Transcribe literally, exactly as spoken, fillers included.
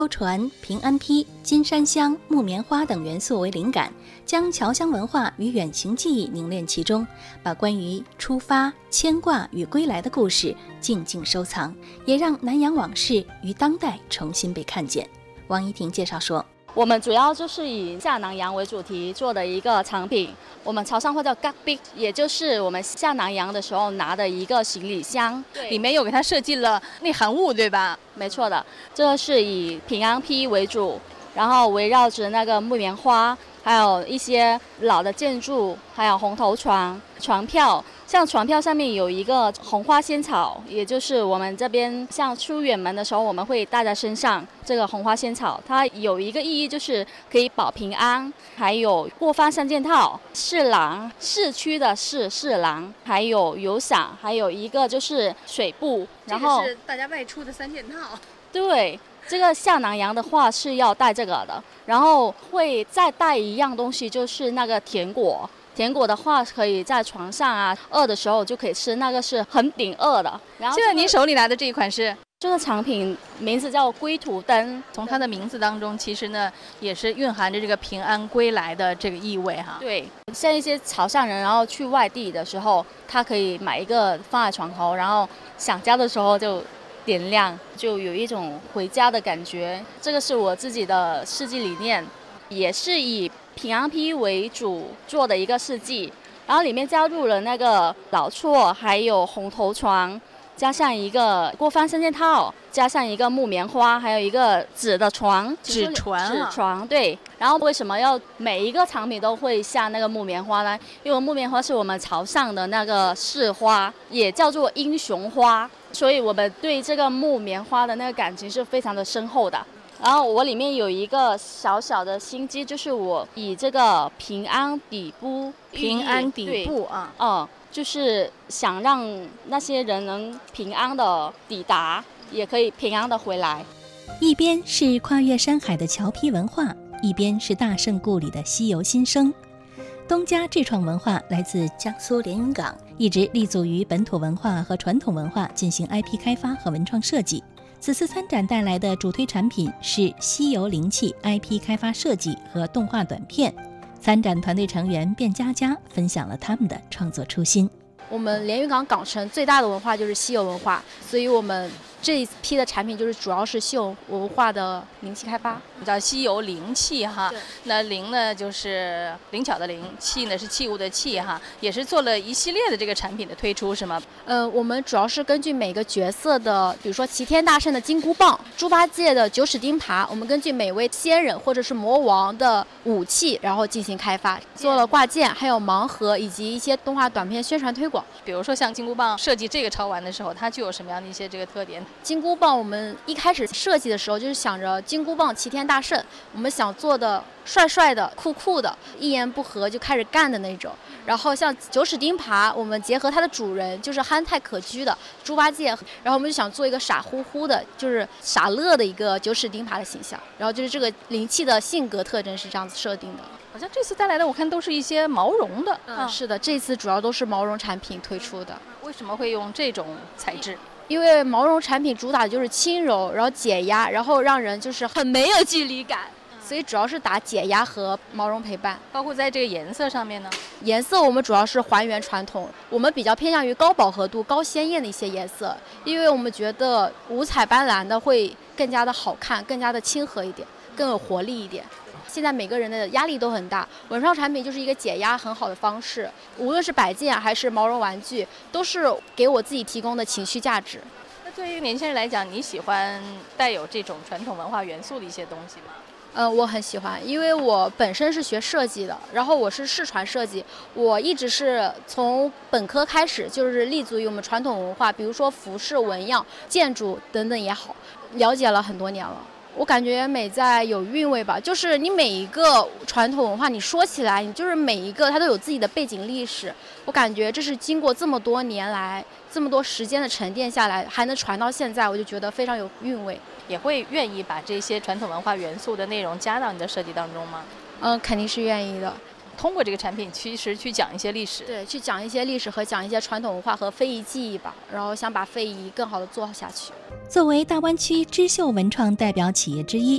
舟船、平安披、金山香、木棉花等元素为灵感，将侨乡文化与远行记忆凝练其中，把关于出发、牵挂与归来的故事静静收藏，也让南洋往事于当代重新被看见。王怡婷介绍说， 我们主要就是以下南洋为主题做的一个产品，我们潮汕话叫 gakbik， 也就是我们下南洋的时候拿的一个行李箱， 里面有给它设计了内含物，对吧？ 没错的，这是以平安披为主，然后围绕着那个木棉花，还有一些老的建筑，还有红头船、船票。像船票上面有一个红花仙草，也就是我们这边像出远门的时候我们会带在身上。这个红花仙草它有一个意义，就是可以保平安，还有过帆三件套，市廊，市区的市市廊，还有有伞，还有一个就是水布，然后这个是大家外出的三件套。 对，这个下南洋的话是要带这个的，然后会再带一样东西，就是那个甜果。甜果的话可以在床上啊，饿的时候就可以吃，那个是很顶饿的。然后、 这个您手里拿的这一款是？ 这个产品名字叫归途灯， 从它的名字当中，其实呢也是蕴含着这个平安归来的这个意味哈。 对，像一些潮汕人，然后去外地的时候，他可以买一个放在床头，然后想家的时候就点亮，就有一种回家的感觉。这个是我自己的设计理念，也是以平安披为主做的一个设计，然后里面加入了那个老厝，还有红头床，加上一个过帆三件套，加上一个木棉花，还有一个纸的床， 纸船、啊， 纸床对。然后为什么要每一个产品都会下那个木棉花呢？因为木棉花是我们潮汕的那个市花，也叫做英雄花，所以我们对这个木棉花的那个感情是非常的深厚的。然后我里面有一个小小的心机，就是我以这个平安底部， 平安底部啊， 嗯，就是想让那些人能平安的抵达，也可以平安的回来。 一边是跨越山海的侨批文化，一边是大圣故里的西游新生。东家智创文化来自江苏连云港，一直立足于本土文化和传统文化进行 I P 开发和文创设计。此次参展带来的主推产品是西游灵气 I P 开发设计和动画短片。参展团队成员卞佳佳分享了他们的创作初心。 我们连云港港城最大的文化就是西游文化，所以我们这一批的产品就是主要是西游文化的灵气开发， 叫西游灵气哈。那灵呢就是灵巧的灵，器呢是器物的器哈，也是做了一系列的这个产品的推出是吗？ 呃，我们主要是根据每个角色的，比如说齐天大圣的金箍棒、猪八戒的九齿钉耙，我们根据每位仙人或者是魔王的武器，然后进行开发，做了挂件，还有盲盒以及一些动画短片宣传推广。 比如说像金箍棒设计这个潮玩的时候，它具有什么样的一些这个特点？ 金箍棒我们一开始设计的时候就是想着金箍棒齐天大圣，我们想做的帅帅的、酷酷的，一言不合就开始干的那种。然后像九齿钉耙，我们结合它的主人就是憨态可掬的猪八戒，然后我们就想做一个傻乎乎的，就是傻乐的一个九齿钉耙的形象。然后就是这个灵气的性格特征是这样子设定的。 好像这次带来的我看都是一些毛绒的。 嗯，是的，这次主要都是毛绒产品推出的。 为什么会用这种材质？ 因为毛绒产品主打的就是轻柔，然后解压，然后让人就是很没有距离感，所以主要是打解压和毛绒陪伴。 包括在这个颜色上面呢， 颜色我们主要是还原传统，我们比较偏向于高饱和度、高鲜艳的一些颜色，因为我们觉得五彩斑斓的会更加的好看，更加的亲和一点，更有活力一点。现在每个人的压力都很大，文创产品就是一个解压很好的方式，无论是摆件还是毛绒玩具，都是给我自己提供的情绪价值。 那对于年轻人来讲，你喜欢带有这种传统文化元素的一些东西吗？ 呃，我很喜欢，因为我本身是学设计的，然后我是视传设计，我一直是从本科开始就是立足于我们传统文化，比如说服饰、纹样、建筑等等也好，了解了很多年了。我感觉美在有韵味吧，就是你每一个传统文化，你说起来，你就是每一个它都有自己的背景历史。我感觉这是经过这么多年来，这么多时间的沉淀下来，还能传到现在，我就觉得非常有韵味。 也会愿意把这些传统文化元素的内容加到你的设计当中吗？ 嗯，肯定是愿意的。 通过这个产品其实去讲一些历史， 对，去讲一些历史和讲一些传统文化和非遗技艺吧，然后想把非遗更好的做下去。 作为大湾区织绣文创代表企业之一，